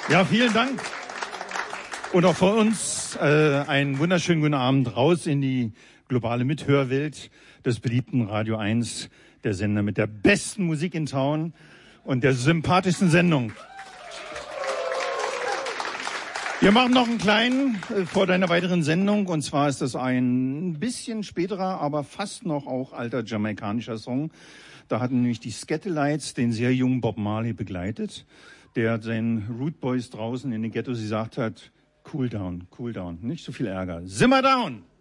Ja, vielen Dank. Und auch von uns einen wunderschönen guten Abend raus in die globale Mithörwelt des beliebten Radio 1, der Sender mit der besten Musik in Town und der sympathischsten Sendung. Wir machen noch einen kleinen vor deiner weiteren Sendung, und zwar ist das ein bisschen späterer, aber fast noch auch alter jamaikanischer Song. Da hatten nämlich die Skatalites den sehr jungen Bob Marley begleitet, der den Root Boys draußen in den Ghettos gesagt hat, cool down, nicht so viel Ärger, simmer down!